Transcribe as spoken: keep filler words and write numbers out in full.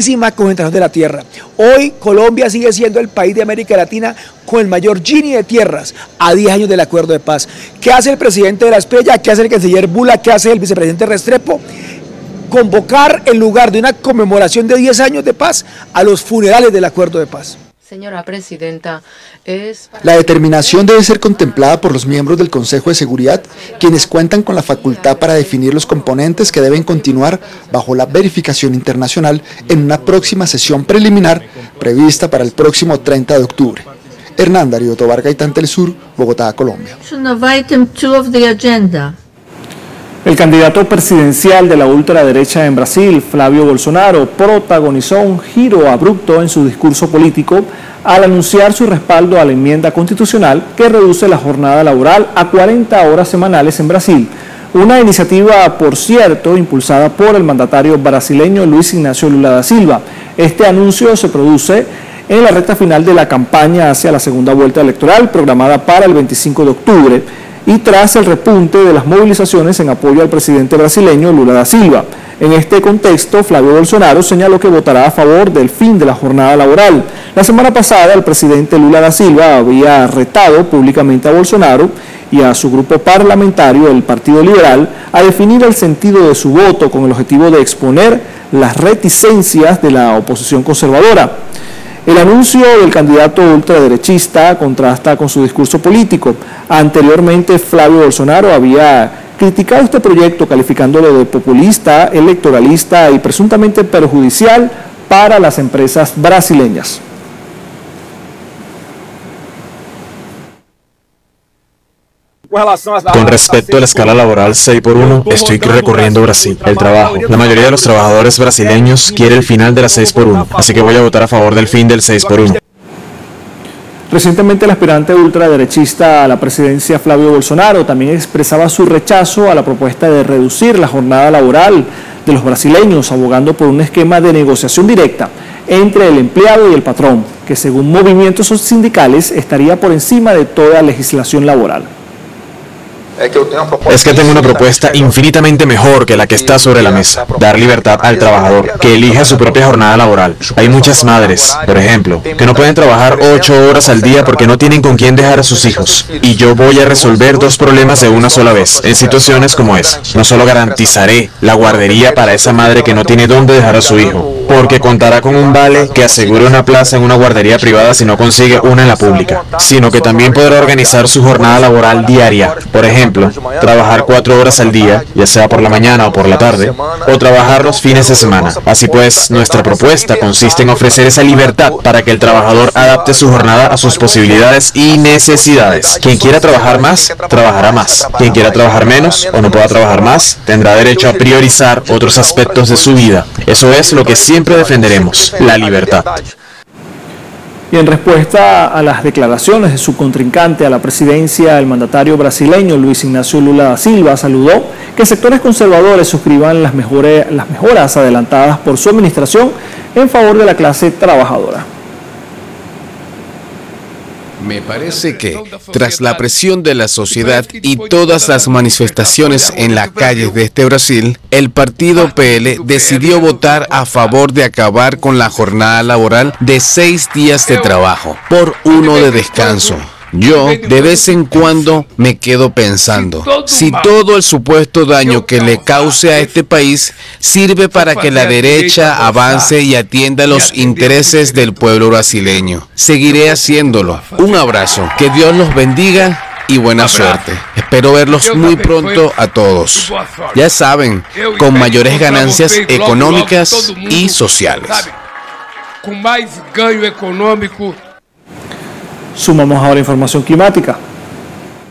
altísima concentración de la tierra. Hoy Colombia sigue siendo el país de América Latina con el mayor Gini de tierras a diez años del acuerdo de paz. ¿Qué hace el presidente de la Espriella? ¿Qué hace el canciller Bula? ¿Qué hace el vicepresidente Restrepo? Convocar en lugar de una conmemoración de diez años de paz a los funerales del acuerdo de paz. Señora Presidenta, es... La determinación debe ser contemplada por los miembros del Consejo de Seguridad, quienes cuentan con la facultad para definir los componentes que deben continuar bajo la verificación internacional en una próxima sesión preliminar prevista para el próximo treinta de octubre. Hernán Darío Tobar Gaitán, Telesur, Bogotá, Colombia. El candidato presidencial de la ultraderecha en Brasil, Flavio Bolsonaro, protagonizó un giro abrupto en su discurso político al anunciar su respaldo a la enmienda constitucional que reduce la jornada laboral a cuarenta horas semanales en Brasil. Una iniciativa, por cierto, impulsada por el mandatario brasileño Luis Ignacio Lula da Silva. Este anuncio se produce en la recta final de la campaña hacia la segunda vuelta electoral programada para el veinticinco de octubre. Y tras el repunte de las movilizaciones en apoyo al presidente brasileño Lula da Silva. En este contexto, Flavio Bolsonaro señaló que votará a favor del fin de la jornada laboral. La semana pasada, el presidente Lula da Silva había retado públicamente a Bolsonaro y a su grupo parlamentario, el Partido Liberal, a definir el sentido de su voto con el objetivo de exponer las reticencias de la oposición conservadora. El anuncio del candidato ultraderechista contrasta con su discurso político. Anteriormente, Flavio Bolsonaro había criticado este proyecto calificándolo de populista, electoralista y presuntamente perjudicial para las empresas brasileñas. Con respecto a la escala laboral seis por uno, estoy recorriendo Brasil, el trabajo. La mayoría de los trabajadores brasileños quiere el final de la seis por uno, así que voy a votar a favor del fin del seis por uno. Recientemente el aspirante ultraderechista a la presidencia Flavio Bolsonaro también expresaba su rechazo a la propuesta de reducir la jornada laboral de los brasileños, abogando por un esquema de negociación directa entre el empleado y el patrón, que según movimientos sindicales estaría por encima de toda legislación laboral. Es que tengo una propuesta infinitamente mejor que la que está sobre la mesa. Dar libertad al trabajador, que elija su propia jornada laboral. Hay muchas madres, por ejemplo, que no pueden trabajar ocho horas al día porque no tienen con quién dejar a sus hijos. Y yo voy a resolver dos problemas de una sola vez, en situaciones como esa. No solo garantizaré la guardería para esa madre que no tiene dónde dejar a su hijo, porque contará con un vale que asegure una plaza en una guardería privada si no consigue una en la pública, sino que también podrá organizar su jornada laboral diaria. Por ejemplo, trabajar cuatro horas al día, ya sea por la mañana o por la tarde, o trabajar los fines de semana. Así pues, nuestra propuesta consiste en ofrecer esa libertad para que el trabajador adapte su jornada a sus posibilidades y necesidades. Quien quiera trabajar más, trabajará más. Quien quiera trabajar menos o no pueda trabajar más, tendrá derecho a priorizar otros aspectos de su vida. Eso es lo que siempre defenderemos, la libertad. Y en respuesta a las declaraciones de su contrincante a la presidencia, el mandatario brasileño Luis Ignacio Lula da Silva saludó que sectores conservadores suscriban las, mejores, las mejoras adelantadas por su administración en favor de la clase trabajadora. Me parece que, tras la presión de la sociedad y todas las manifestaciones en las calles de este Brasil, el partido P L decidió votar a favor de acabar con la jornada laboral de seis días de trabajo por uno de descanso. Yo, de vez en cuando, me quedo pensando, si todo el supuesto daño que le cause a este país sirve para que la derecha avance y atienda los intereses del pueblo brasileño, seguiré haciéndolo. Un abrazo, que Dios los bendiga y buena suerte. Espero verlos muy pronto a todos. Ya saben, con mayores ganancias económicas y sociales. Sumamos ahora información climática.